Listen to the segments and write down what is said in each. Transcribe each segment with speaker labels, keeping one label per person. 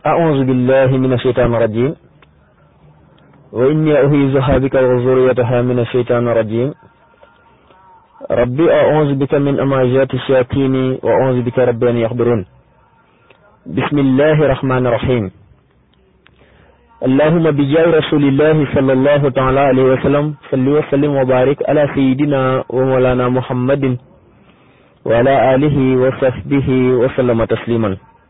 Speaker 1: أعوذ بالله من الشيطان الرجيم وإني أعيذها بك وذريتها من الشيطان الرجيم ربي أعوذ بك من همزات الشياطين وأعوذ بك رب أن يحضرون بسم الله الرحمن الرحيم اللهم بجاه رسول الله صلى الله تعالى عليه وسلم صل وسلم وبارك على سيدنا ومولانا محمد وعلى آله وصحبه وسلم تسليما.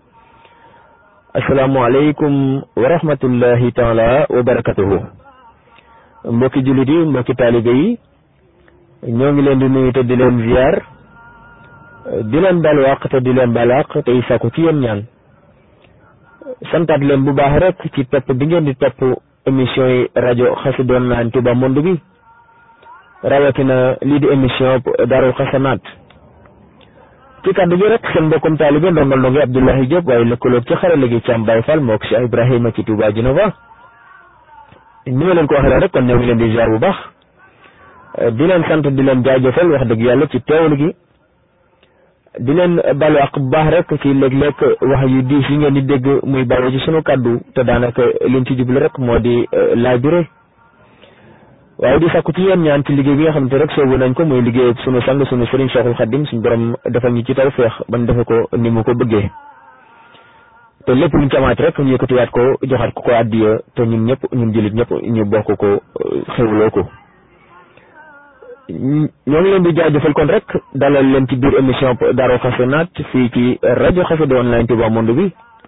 Speaker 1: asalaamaaleykum wa rahmatullahi taala wa barakatuhu. mbokki jullit yi mbokki taalibe yi ñoo ngi leen di nuyu te di leen ziar di leen baal wàq te di leen baal wàq tey sàkku ci yéen ñaan santaat leen bu baax rek ci topp bi ngeen di topp émission yi rajo Xassida Online Touba Monde bi rawatina lii di émission Daarul Xasanaat ci kàddu gi rek seen mbokkum taalibe ndongal ndongi Abdoulaye Diop waaye lëkkaloog ci xarala gi Thiam Baye Fall moo ko Cheikh Ibrahima ci Touba Genova ni ma leen ko waxee rek kon ñoo ngi leen di ziar bu baax di leen sant di leen jaajëfal wax dëgg yàlla ci teewlu gi di leen balu ak bu baax rek ci léeg-léeg wax yu diis yi ngeen di dégg muy bàyyi ci sunu kàddu te daanaka liñ ci jublu rek moo di laabire waaye di sàkku ci yéen ñaan ci liggéey bi nga xamante rek soobu nañ ko muy liggéey sunu sang sunu sëriñ Cheikhul Khadim suñu borom defal ñu ci tawfeex ban defe ko ni mu ko bëggee te lépp luñ ci amaat rek ñu yëkkatiwaat ko joxaat ko addiya te ñun ñëpp ñun jullit ñëpp ñu bokk ko xewloo ko. ñoo ngi leen di jaajëfal kon rek dalal leen ci biir émission Daarul Xasanaat fii ci rajo Xassida Online Touba Monde bi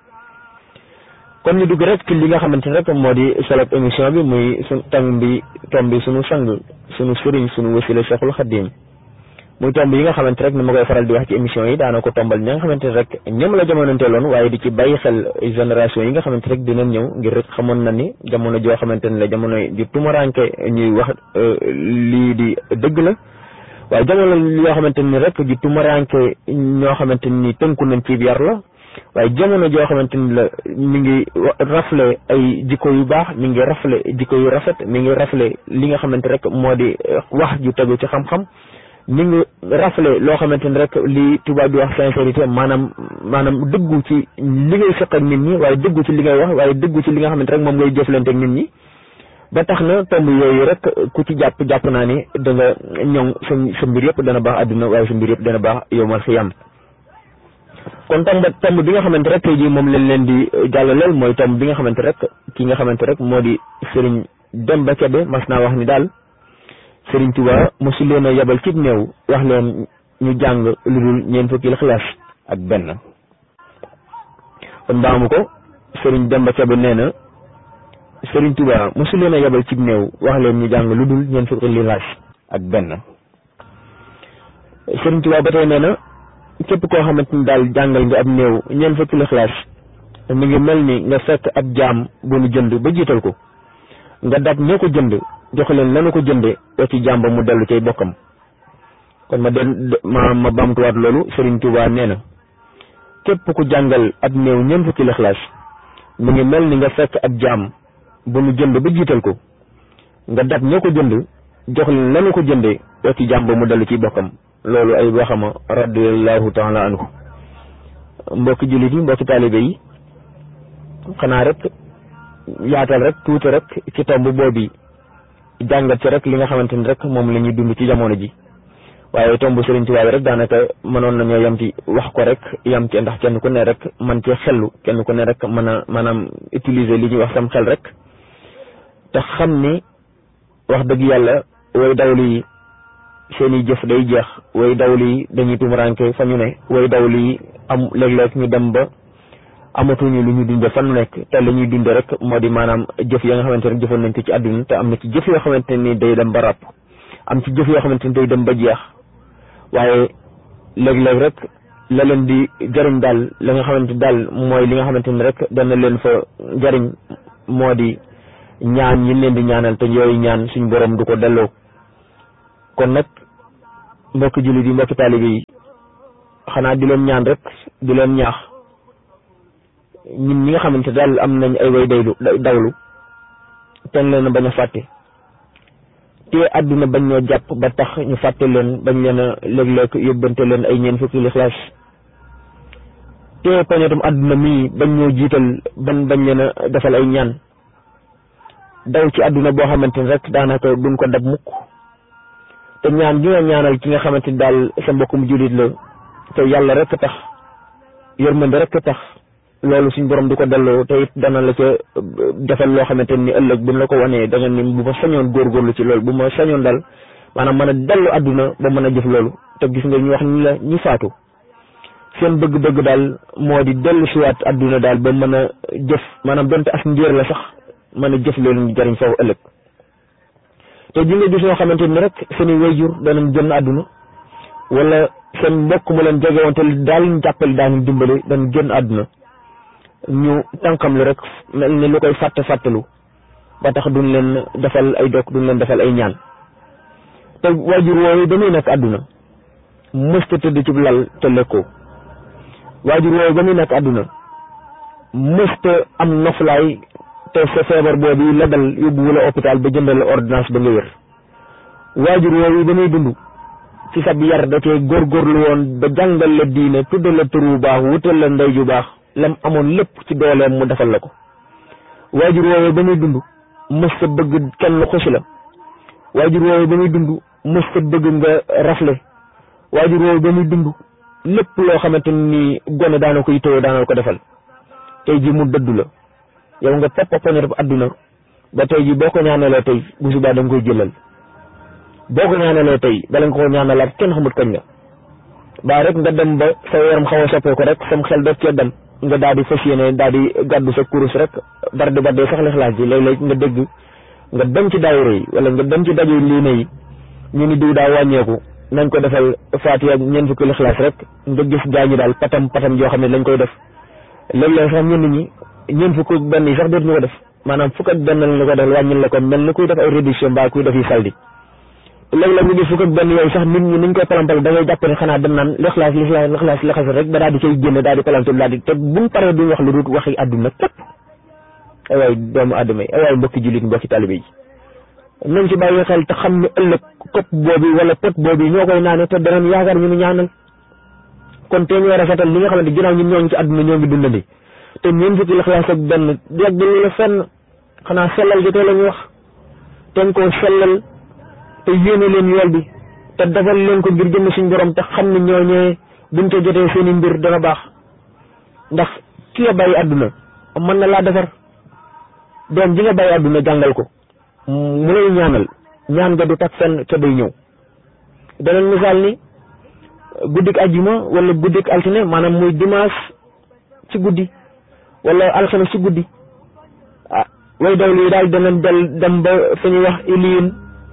Speaker 1: kon ñu dugg rek ci li nga xamante ne rek moo di solop émission bi muy sunu tomb bi sunu sang sunu sëriñ sunu wasila Cheikhul Khadim muy tomb yi nga xamante rek ni ma koy faral di wax ci émission yi daana ko tombal ñi nga xamante ne rek ñoom la jamononteeloon waaye di ci bàyyi xel génération yi nga xamante rek dinañ ñëw ngir rek xamoon na ni jamono joo xamante ne la jamono di tumaranke ñuy wax lii di dëgg la waaye jamono yoo xamante ni rek di tumaranke ñoo xamante ni tënku nañ ci yar la waaye jamono joo xamante ni la mi ngi rafle ay jikko yu baax mi ngi rafle jikko yu rafet mi ngi rafle li nga xamante rek moo di wax ju tegu ci xam-xam mi ngi rafle loo xamante ni rek li tubaab di wax sincérité maanaam dëggu ci li ngay seq ak nit ñi waaye dëggu ci li ngay wax waaye dëggu ci li nga xamante rek moom ngay jëflante ak nit ñi ba tax na tomb yooyu rek ku ci jàpp naa ni da nga ñoŋ sa mbir yëpp dana baax àdduna waaye sa mbir yëpp dana baax yowmal xiyam kon tomb bi nga xamante rek tey jii moom lañ leen di jàllaleel mooy tomb bi nga xamante rek ki nga xamante rek moo di Serigne Demba Kébé mas naa wax ni daal Serigne Touba mosu leen a yabal ci néew wax leen ñu jàng lu dul ñeent fukki Ixlaas ak benn kon baamu ko Serigne Demba Kébé nee na Serigne Touba mosu leen a yabal ci néew wax leen ñu jàng lu dul ñeent fukki Ixlaas ak benn Serigne Touba ba tey nee na képp koo xamante ni daal jàngal nga ab néew ñeent fukki Ixlaas mi ngi mel ni nga fekk ab jaam bu nu jënd ba jiital ko nga dab ñoo ko jënd jox leen lanu ko jënde ci jàmba mu dellu cay bokkam kon ma bamtuwaat loolu Serigne Touba nee na képp ku jàngal ab néew ñeent fukki Ixlaas mi ngi mel ni nga fekk ab jaam bu nu jënd ba jiital ko nga dab ñoo ko jënd jox leen lanu ko jënde ci jàmba mu dellu ciy bokkam loolu ay waxama radiyallahu taala anhu. mbokki jullit yi mbokki taalibe yi xanaa rek yaatal rek tuuti rek ci tomb boobu jàngat ci rek li nga xamante ni rek moom la ñuy dund ci jamono ji waaye tomb Serigne Touba rek daanaka mënoon nañoo yam ci wax ko rek yam ci ndax kenn ku ne rek man ci xellu kenn ku ne rek mën a maanaam utiliser li ñuy wax sam xel rek te xam ni wax dëgg yàlla way dawlu yi seeni jëf day jeex way dawlu yi dañuy tumuranke fa ñu ne way dawlu yi am léeg-léeg ñu dem ba amatuñu lu ñu dunde fan nekk te la ñuy dunde rek moo di maanaam jëf ya nga xamante ne jëfoon nañ ko ci àdduna te am na ci jëf yoo xamante ni day dem ba ràpp am ci jëf yoo xamante ni day dem ba jeex waaye léeg-léeg rek la leen di jariñ daal la nga xamante daal mooy li nga xamante ni rek dana leen fa jariñ moo di ñaan ñi leen di ñaanal te yooyu ñaan suñu borom du ko delloo kon nag mbokki jullit yi mbokki taalibe yi xanaa di leen ñaan rek di leen ñaax ñun ñi nga xamante daal am nañ ay way dawlu ten leen a bañ a fàtte te àdduna bañ ñoo jàpp ba tax ñu fàtte leen bañ leen a léeg-léeg yóbbante leen ay ñeent fukki Ixlaas te poñetum àdduna mii bañ ñoo jiital bañ leen a defal ay ñaan daw ci àdduna boo xamante ni rek daanaka duñ ko dab mukk te ñaan gi nga ñaanal ki nga xamante ni daal sa mbokkum jullit la te yàlla rek tax yërmande rek tax loolu suñ borom di ko delloo te it dana la ca defal loo xamante ni ëllëg buñ la ko wanee da nga ni bu ma sañoon góorgóorlu ci loolu bu ma sañoon daal maanaam mën a dellu àdduna ba mën a jëf loolu te gis nga ñu wax ni la ñi faatu seen bëgg-bëgg daal moo di dellu siwaat àdduna daal ba mën a jëf maanaam donte as njéer la sax mën a jëf loolu ñu jariñ foofu ëllëg te ji nga gis ñoo xamante ni rek seeni wayjur danañ génn àdduna wala seen mbokk mu leen jege woon te daal ñu jàppale daañu dimbale dañ génn àdduna ñu tànkam lu rek mel ni lu koy fàttalu ba tax duñ leen defal ay dog duñ leen defal ay ñaan te waajur woowu ba muy nekk àdduna mësta tëdd ci lal te lekkoo waajur woowu ba muy nekk àdduna mësta am noflaay te sa feebar boobu la dal yóbbu wala hôpital ba jëndal la ordonnance ba nga wér waajur woowu ba muy dund ci sab yar da cee góorgóorlu woon ba jàngal la diine tuddal la tur bu baax wutal la ndey ju baax lam amoon lépp ci dooleem mu defal la ko waajur woowu ba muy dund mësta bëgg kenn xusi la waajur woowu ba muy dund mësta bëgg nga rafle waajur woowu ba muy dund lépp loo xamante ni gone daana ko yittewoo daana ko defal tey ji mu dëddu la yow nga topp poñetu àdduna ba tey ji boo ko ñaanalee tey bu subaa da nga koy jëlal boo ko ñaanalee tey bala nga ko ñaanalaat kenn xamut kañ la ba rek nga dem ba sa yaram xaw a soppee ko rek sam xel def cee dem nga daal di fas yéene daal di gàddu sa kurus rek bardi bardee sax lixlaas ji léeg-léeg nga dégg nga dem ci daayira yi wala nga dem ci daje liine yi ñu ni diw daa wàññeeku nañ ko defal Faatiha ñeent fukki lixlaas rek nga gis gaañu daal patam joo xam ne lañ koy def léeg-léeg sax ñenn ñi ñeent fukk ak benn yi sax dootuñu ko def maanaam fukk ak benn lañ la ko def wàññil la ko mel ni kuy def ay réduction mbaa kuy def yi saldi léeg-léeg ñu gis fukk ak benn yooyu sax nit ñi niñ koy palantal da ngay jàpp ne xanaa dem naan lixlaas rek ba daal di koy génne daal di palantal daal di te buñ paree duñ wax lu dul waxi àdduna képp ay waay doomu aadama yi ay waay mbokki jullit mbokki talibe yi nañ ci bàyyi xel te xam ne ëllëg kopp boobu wala pot boobu ñoo koy naane te danañ yaakaar ñu ñaanal kon te ñu rafetal li nga xamante ginnaaw ñun ñoo ngi ci àdduna ñoo ngi dundandi te ñeen fukki lixlaas ak benn yàgg la fenn xanaa sellal gi tey la ñu wax teñ koo sellal te yéene leen yool bi te defal leen ko ngir jëm suñ borom te xam ne ñooñee buñ ko jotee seeni mbir dana baax ndax ki nga bàyyi àdduna mën na laa defar doom ji nga bàyyi àdduna jàngal ko mu lay ñaanal ñaan nga du tak fenn ca day ñëw danañ misaal ni guddik ajjuma wala guddik altine maanaam muy dimanche ci guddi wala alxames ci guddi ah way daw lii daal danañ dem ba fa ñuy wax iliin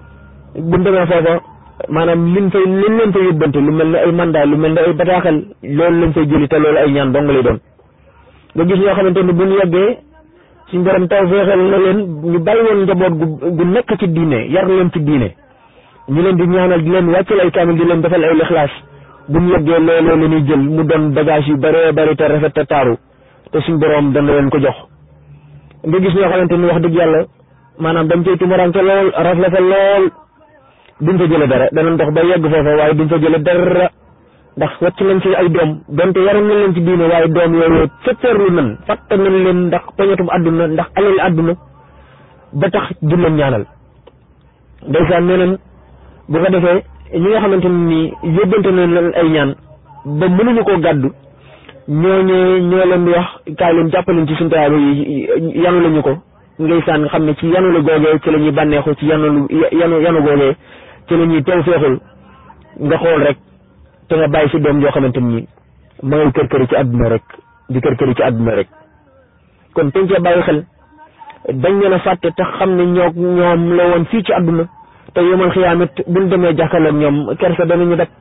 Speaker 1: bu demee foofa maanaam liñ leen fay yóbbante lu mel ne ay mandat lu mel ne ay bataaxal loolu lañ fay jëli te loolu ay ñaan dong lay doon nga gis ñoo xamante ni bu ñu yeggee suñ borom taw feexal na leen ñu bàyyi woon njaboot gu nekk ci diine yar leen ci diine ñu leen di ñaanal di leen wàccal ay kaamil di leen defal ay lixlaas bu ñu yeggee loolu la ñuy jël mu doon bagage yu bëree bëri te rafet te taaru te suñ borom dana leen ko jox nga gis ñoo xamante ni wax dëgg yàlla maanaam dañ cay tumaranke lool rafle fa lool duñ fa jële dara danañ dox ba yegg foofa waaye duñ fa jële dara ndax wàcc nañ ci ay doom donte yaram nañ leen ci diine waaye doom yooyu fetteerlu nañ fàtte nañ leen ndax poñetum àdduna ndax alal àdduna ba tax du leen ñaanal ndeysaan nee nañ bu ko defee ñi nga xamante ni yóbbante nañ leen ay ñaan ba mënuñu koo gàddu ñoo leen di wax kaay leen jàppaleen ci suñu tayaaba yi yanu lañu ko ndeysaan nga xam ne ci yanu la googee ci la ñuy bànneexu ci yanu googee ci la ñuy teew feexul nga xool rek te nga bàyyi si doom yoo xamante ni ma ngay kër ci àdduna rek di kër ci àdduna rek kon teñ cee bàyyi xel dañ leen a fàtte te xam ne ñoom la woon fii ci àdduna te yomal xiyaamit buñ demee jàkkal ak ñoom kersa danañu def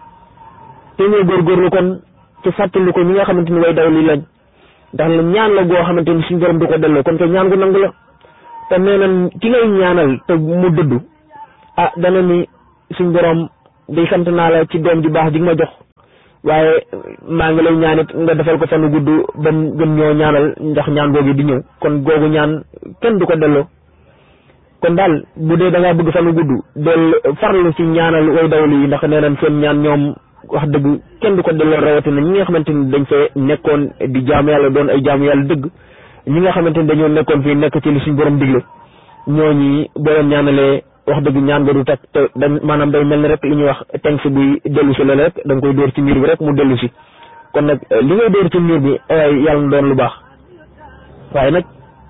Speaker 1: te ñuy góorgóorlu kon ci fàttali ko ñi nga xamante ni way daw li lañ ndax la ñaan la goo xamante ni suñ borom du ko delloo kon te ñaan gu nangu la te nee nañ ki ngay ñaanal te mu dëddu ah dana ni suñ borom day sant naa la ci doom ju baax ji ma jox waaye maa ngi lay ñaanit nga defal ko fanu gudd ba gën ñoo ñaanal ndax ñaan googu di ñëw kon googu ñaan kenn du ko delloo kon daal bu dee da ngaa bëgg fanu gudd del farlu ci ñaanal way dawlu yi ndax nee nañ seen ñaan ñoom wax dëgg kenn du ko delloo rawatina ñi nga xamante ni dañ fee nekkoon di jaamu yàlla doon ay jaamu yàlla dëgg ñi nga xamante ni dañoo nekkoon fii nekk ci li suñu borom digle ñooñi boo leen ñaanalee wax dëgg ñaan nga du takk te maanaam day mel ni rek li ñuy wax teng si buy dellu si la rek da nga koy dóor ci miir bi rek mu dellu si kon nag li ngay dóor ci miir bi yàlla na doon lu baax waaye nag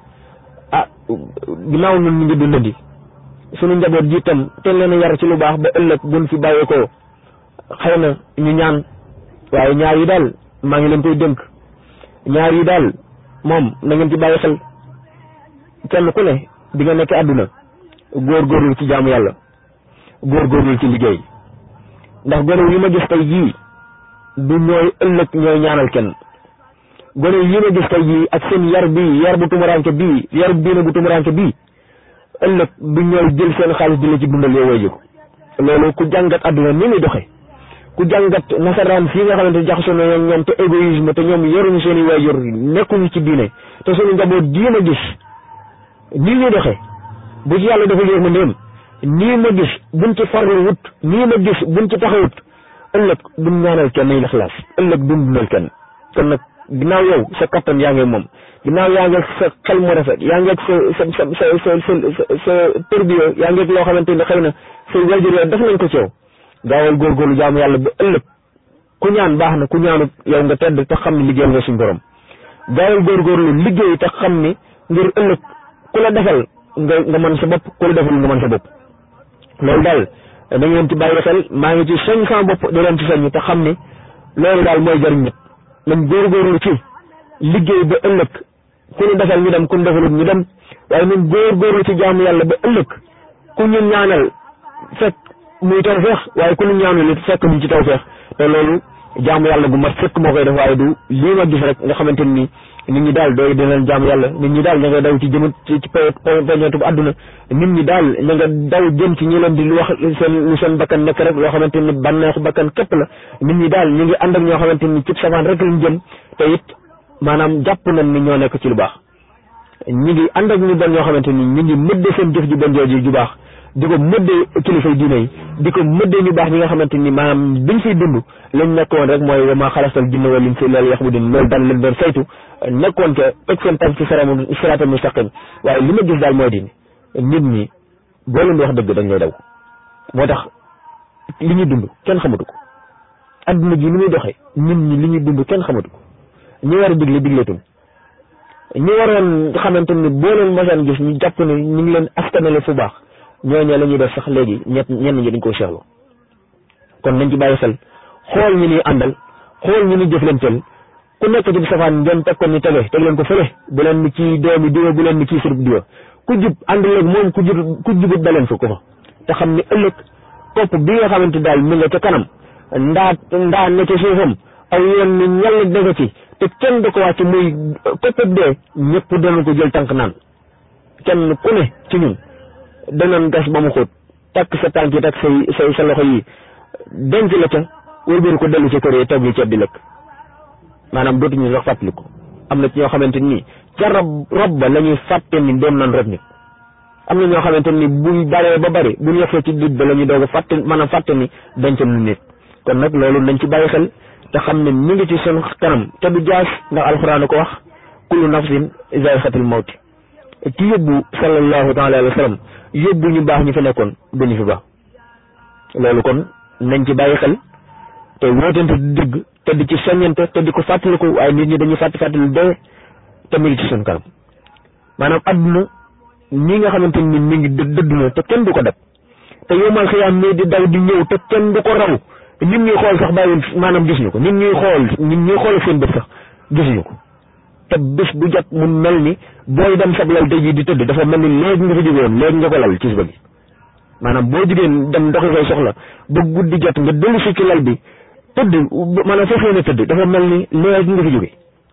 Speaker 1: ginnaaw ñun ñu ngi dundandi suñu njaboot ji itam te leen a yar ci lu baax ba ëllëg buñ fi bàyyeekoo xëy na ñu ñaan waaye ñaar yi daal maa ngi leen koy dénk ñaar yi daal moom na ngeen ci bàyyi xel kenn ku ne di nga nekk àdduna góorgóorlu ci jaamu yàlla góorgóorlu ci liggéey ndax gone yi ma gis tey jii du ñooy ëllëg ñooy ñaanal kenn gone yi ma gis tey jii ak seen yar bii yar bu tumuranke bii yar bu diine bu tumuranke bii ëllëg du ñooy jël seen xaalis di la ci dundal yow waajur loolu ku jàngat àdduna ni muy doxee ku jàngat nasaraan fii nga xamante jaxasoo na ñoom te égoïsme te ñoom yoruñu seen i waajur nekkuñu ci diine te suñu njaboot jii ma gis nii ñuy doxee bu ci yàlla dafa yërmandeem nii ma gis buñ ci farlu wut nii ma gis buñ ci taxawut ëllëg duñ ñaanal kenn yi laxlaas ëllëg duñ dundal kenn kon nag ginnaaw yow sa kattan yaa ngi moom ginnaaw yaa ngi sa xel mu rafet yaa ngi sa tërbiya yaa ngi loo xamante ni xëy na say waajur yooyu def nañ ko ci yow gaawal góorgóorlu jaamu yàlla ba ëllëg ku ñaan baax na ku ñaanut yow nga tedd te xam ni liggéeyal nga suñ borom gaawal góorgóorlu liggéey te xam ni ngir ëllëg ku la defal nga mën sa bopp ku la defal nga mën sa bopp loolu daal da ngeen ci bàyyi xel maa ngi ci soñ sama bopp di leen ci soññ te xam ni loolu daal mooy jariñ nit nañ góorgóorlu ci liggéey ba ëllëg ku ñu defal ñu dem ku ñu defalut ñu dem waaye nañ góorgóorlu ci jaamu yàlla ba ëllëg ku ñu ñaanal fekk muy tawfeex waaye ku ñu ñaanal it fekk ñu ci tawfeex te loolu jaamu yàlla bu mat fekk moo koy def waaye du lii ma gis rek nga xamante ni nit ñi daal dooy dinañ jaamu yàlla nit ñi daal ña nga daw ci jëmat ci poñetu bu àdduna nit ñi daal ña nga daw jëm ci ñi leen di lu wax lu seen bakkan nekk rek loo xamante ni bànneexu bakkan képp la nit ñi daal ñu ngi ànd ak ñoo xamante ni ci safaan rek lañ jëm te it maanaam jàpp nañ ni ñoo nekk ci lu baax ñi ngi ànd ak ñu bon ñoo xamante ni ñu ngi mëdde seen jëf ji bon jooju ju baax di ko mëddee kilifay diine yi di ko mëddee ñu baax ñi nga xamante ni maanaam biñ fiy dund lañ nekkoon rek mooy wa maa xalaqtal jinna wal insa illa liya'budun loolu daal leen doon saytu nekkoon ca teg seen tànk ci siraatal mustaqim waaye li ma gis daal mooy di nit ñi boo leen di wax dëgg dañ lay daw moo tax li ñuy dund kenn xamatu ko adduna ji ni muy doxee nit ñi li ñuy dund kenn xamatu ko ñi war a digle digleetul ñi waroon xamante ni boo leen masaan gis ñu jàpp ne ñu ngi leen askanale fu baax ñooñu la ñuy def sax léegi ñenn ñi dañ koo seexlu kon nañ ci bàyyi xel xool ñu ni àndal xool ñu ni jëflanteel ku nekk ci safaan ngeen teg ko ni teg leen ko fële bu leen ni ci doomi diwa bu leen ni ci surub diwa ku jub ànd léegi moom ku jubut daleen fa ko fa te xam ni ëllëg topp bi nga xamante daal mi nga ca kanam ndaa ne ca suufam aw yoon ni ñall dëgg ci te kenn da ko wàcc muy toppat dee ñëpp danañ ko jël tànk naan kenn ku ne ci ñun danañ gas ba mu xóot takk sa tànk yi takk sa loxo yi denc la ca wëlbéeru ko dellu ci kër yi togg ceeb di lekk maanaam dootuñu sax fàttaliku am na ci ñoo xamante ni ca rob ba la ñuy fàtte ni doon nan rob nit am na ñoo xamante ni buñ baree ba bari buñ yegg ci dit ba la ñuy doog a fàtte maanaam fàtte ni denc nu nit kon nag loolu nañ ci bàyyi xel te xam ne mi ngi ci seen kanam te du jaas ndax alxuraan ko wax kullu nafsin zaa'iqatul mawt ci yóbbu sallallahu taala alayhi wa sallam yóbbu ñu baax ñu fi nekkoon duñu fi baax loolu kon nañ ci bàyyi xel te wootante du dëgg te di ci soññante te di ko fàttaliku waaye nit ñi dañuy fàttali dee te mi ngi ci suñu kanam maanaam adduna ñi nga xamante ni mi ngi dëddu na te kenn du ko def te yowmal xiyaam mii di daw di ñëw te kenn du ko raw nit ñuy xool sax bàyyiwul maanaam gis ñu ko nit ñuy xool seen bët sax gisuñu ko te bés bu jot mu mel ni booy dem sab lal tey jii di tëdd dafa mel ni léegi nga fa jóge woon léegi nga ko lal ci suba gi maanaam boo jigéen dem ndoxi koy soxla ba guddi jot nga dellu si ci lal bi tëdd maanaam foofu ne tëdd dafa mel ni léegi nga fi jóge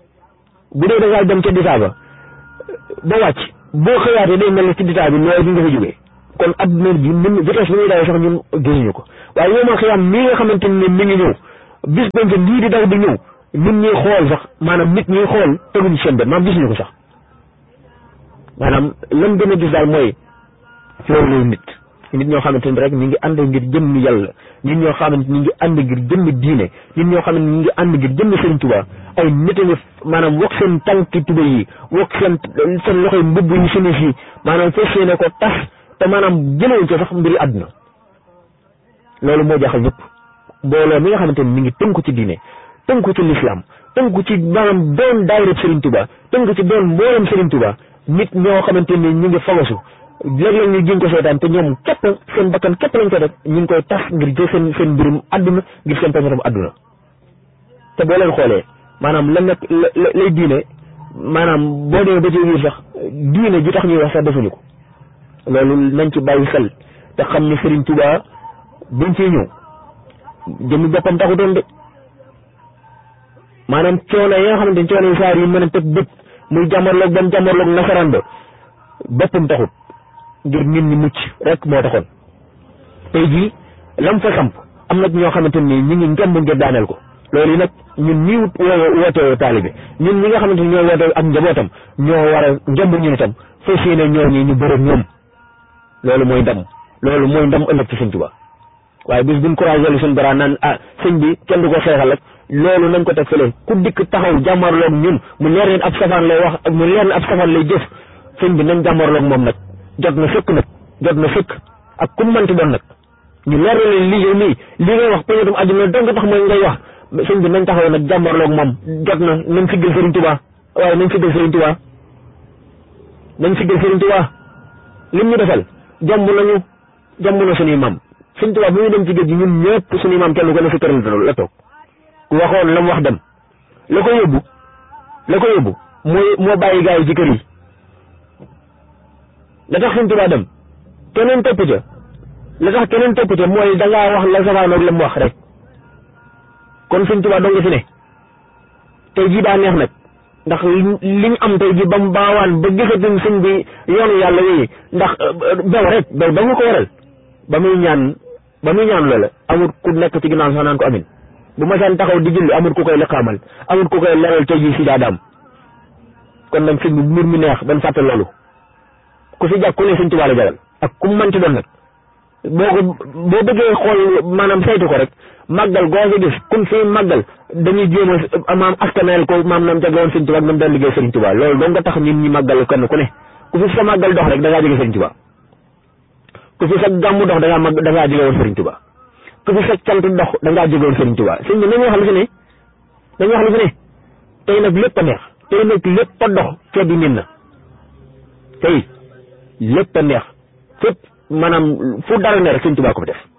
Speaker 1: bu dee da ngaa dem ca ditaa ba wàcc boo xëyaatee day mel ni ci ditaa bi léegi nga fi jóge kon adduna bi mën vitesse bi ñuy daw sax ñun gisuñu ko waaye yow ma xiyam mii nga xamante ne mi ngi ñëw bis bañ ca lii di daw di ñëw nit ñuy xool sax maanaam nit ñuy xool teguñu seen bët maanaam gisuñu ko sax maanaam lan gën a gis daal mooy loolu nit nit ñoo xamante ni rek ñu ngi ànd ngir jëmm yàlla nit ñoo xamante ni ñu ngi ànd ngir jëmm diine nit ñoo xam ne ñu ngi ànd ngir jëmm Sëriñ Tuubaa ay nit a ngi maanaam wokk seen tànki tuba yi wokk seen loxoy mbubb yi sinis yi maanaam fas yéene ko tas te maanaam jëlewuñ ko sax mbiri àdduna loolu moo jaaxal ñëpp mbooloo mi nga xamante ni mi ngi tënku ci diine tënku ci lislaam tënku ci maanaam doon daayira Sëriñ Tuubaa tënku ci doon mboolem Sëriñ Tuubaa nit ñoo xamante ni ñu ngi fagasu léeg-léeg ñu jiñ ko seetaan te ñoom képp seen bakkan képp lañ ko def ñu ngi koy tas ngir jël seen mbirum àdduna ngir seen peñatam àdduna te boo leen xoolee maanaam la nekk lay diine maanaam boo demee ba ci biir sax diine ji tax ñuy wax sax defuñu ko loolu nañ ci bàyyi xel te xam ni Sëriñ Tuubaa buñ ciy ñëw jëmmi boppam taxutoon de maanaam coono yi nga xamante ni coono yu saar yi mën a teg bët muy jàmmarloog bam jàmmarloog nasaraan ba boppam taxut ngir nit ñi mucc rek moo taxoon tey jii lam fa samp am na ñoo xamante ni ñu ngi ngemb ngir daaneel ko loolu yi nag ñun ñii woote taalibe ñun ñi nga xamante ni ñoo woote ak njabootam ñoo war a ngemb ñun itam fas yéene ñooñu ñu bëre ñoom loolu mooy ndam ëllëg ci Sëñ Tuubaa waaye bis buñ courage lu suñ dara naan sëñ bi kenn du ko xeexal ak loolu nañ ko teg fële ku dikk taxaw jàmmarloog ñun mu leer leen ab safaan lay wax mu leer leen ab safaan lay jëf sëñ bi nañ jàmmarloog moom nag jot na sëkk ak ku mënti doon nag ñu leer leen lii nii li ngay wax peñatum àdduna dong tax mooy ngay wax sëñ bi nañ taxaw nag jàmmarloog moom jot na nañ siggal Sëriñ Tuubaa waaye nañ siggal Sëriñ Tuubaa lim ñu defal jomb na suñuy maam Sëriñ Tuubaa bu ñu dem ci géej gi ñun ñëpp suñuy maam kenn ko ne si këram la toog ku waxoon la mu wax dem la ko yóbbu moo bàyyi gaa yi ci kër yi la tax Sëriñ Tuubaa dem keneen topp ca mooy dangaa wax la safaanoog la mu wax rek kon Sëriñ Tuubaa dong nga fi ne tey jii daa neex nag ndax liñ am tey jii ba mu baawaan ba gisatuñ sëñ bi yoonu yàlla wi ndax bew ba nga ko waral ba muy ñaan loola amul ku nekk ci ginnaaw sax naan ko amin bu ma saan taxaw di julli amul ku koy liqaamal amul ku koy leral tey jii si daadaam kon nag sëñ bi mbir mi neex ban fàtte loolu ku fi jàpp ku ne Sëñ Tuubaa la jaral ak ku manti doon nag boo bëggee xool maanaam saytu ko rek màggal goo fi gis kun fi màggal dañuy jéem a maam askaneel ko maam nam jagle woon Sëñ Tuubaa nam daan liggéey Sëriñ Tuubaa loolu dong nga tax nit ñi màggal kenn ku ne ku fi sa màggal dox rek da ngaa jóge Sëriñ Tuubaa ku fi sa gàmmu dox da ngaa jóge woon Sëriñ Tuubaa ku fi sa cant dox da ngaa jóge woon Sëriñ Tuubaa sëñ bi nañu wax lu fi ne tey nag lépp a neex tey nag lépp a dox ceeb bi nin na tey lépp a neex fépp maanaam fu dara ne rek Sëriñ Tuubaa ko fi def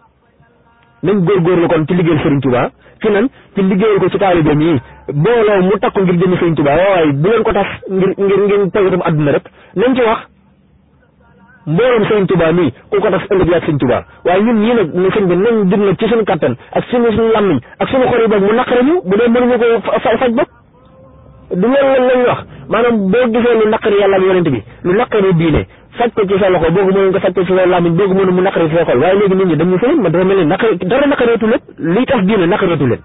Speaker 1: nañ góorgóorlu kon ci liggéeyal Sëriñ Tuubaa ci nan ci liggéeyal ko ci taalibeem yi booloo mu takku ngir jëmi Sëriñ Tuubaa waaye bu leen ko tas ngir pegatam àdduna rek nañ ci wax mbooloom Sëriñ Tuubaa nii ku ko tas ëllëg yaag Sëriñ Tuubaa waaye ñun ñii nag ne sëñ bi nañ jug nag ci suñu kattan ak suñu làmmiñ ak suñu xol yi boog mu naqare ñu bu dee mënuñu ko faj bopp du loolu lañ wax maanaam boo gisee lu naqari yàlla ak yonent bi lu naqari diine faj ko ci sa loxo boo ko mënoon nga faj ko ci sa làmmiñ boo ko mënoon mu naqari ci sa xol waaye léegi nit ñi dañu fële man dafa mel ni dara naqareetu leen liy tax diine naqareetu leen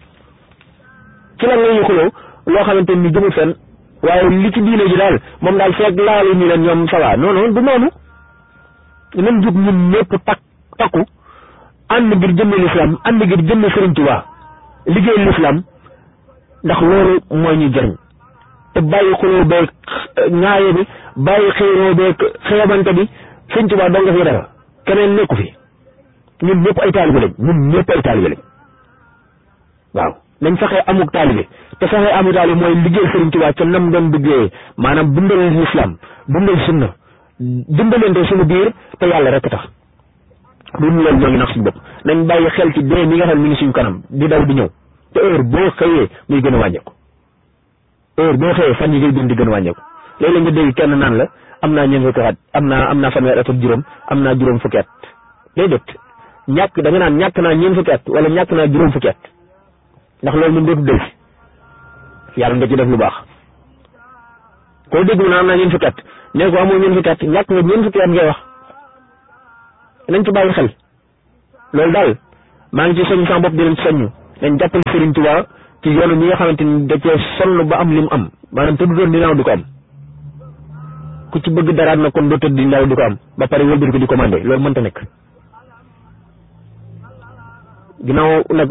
Speaker 1: ci lan lañuy xuloo loo xamante ni jëmul fenn waaye li ci diine ji daal moom daal feeg laalu ñu leen ñoom sawa non du noonu nañ jug ñun ñëpp takku ànd ngir jëmme lislaam ànd ngir jëmme Sëriñ Tuubaa liggéey lislaam ndax loolu mooy ñu jëriñ te bàyyi xuloo beeg ñaaye bi bàyyi xiiroo beeg xeebante bi Sëriñ Tuubaa doo nga fi dara keneen nekku fi ñun ñëpp ay taalibe lañ waaw nañ fexe amuk taalibe te fexe amuk taalibe mooy liggéey Sëriñ Tuubaa ca nam doon liggéeyee maanaam dundal lislaam dundal sunna dimbalante suñu biir te yàlla rek tax duñu loolu ñoo ngi nax suñu bopp nañ bàyyi xel ci dee mi nga xam mi ngi suñu kanam di daw di ñëw te heure boo xëyee muy gën a wàññeeku fan yi ngay gën di gën a wàññeeku léeg-léeg nga dégg kenn naan la am naa ñeent fukki at am naa fanweer at ak juróom am naa juróom fukki at déedéet da nga naan ñàkk naa ñeent fukki at wala ñàkk naa juróom fukki at ndax loolu moom dootu dëgg yàlla nga ci def lu baax koo dégg mu naan am naa ñeent fukki at ne ko amoo ñeent fukki at ñàkk nga ñeent fukki at ngay wax nañ ci bàyyi xel loolu daal maa ngi ci soññ sama bopp di leen ci soññ nañ jàppale Sëriñ Tuubaa ci yoonu ñi nga xamante ni da cee sonn ba am li mu am maanaam te du doon dinaaw du ko am ku ci bëgg dara na kon do tëdd di ndaw di ko am ba pare wëlbati ko di commandé loolu mënta nekk ginnaaw nag